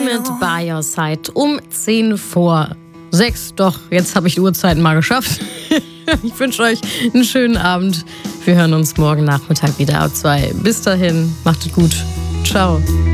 mit By Your Side um 10 vor 6. Doch, jetzt habe ich die Uhrzeiten mal geschafft. Ich wünsche euch einen schönen Abend. Wir hören uns morgen Nachmittag wieder ab 2. Bis dahin, macht es gut. Ciao.